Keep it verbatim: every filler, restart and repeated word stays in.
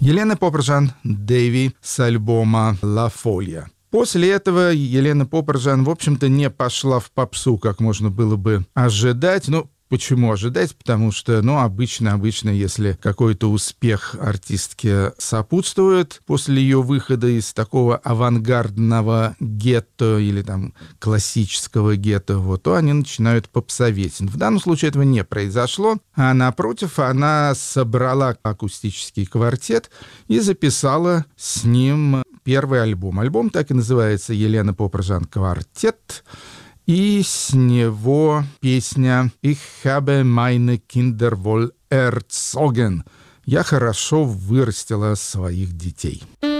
Елена Попржан Дэви с альбома «Ла Фолья». После этого Елена Попржан, в общем-то, не пошла в попсу, как можно было бы ожидать. Ну, почему ожидать? Потому что, ну, обычно, обычно, если какой-то успех артистке сопутствует после ее выхода из такого авангардного гетто или там классического гетто, вот, то они начинают попсоветь. В данном случае этого не произошло, а напротив, она собрала акустический квартет и записала с ним первый альбом. Альбом так и называется «Елена Попржан Квартет». И с него песня «Ich habe meine Kinder wohl erzogen». «Я хорошо вырастила своих детей».